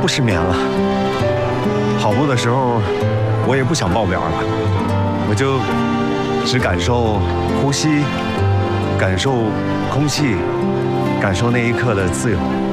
不失眠了。跑步的时候，我也不想报表了，我就只感受呼吸，感受空气，感受那一刻的自由。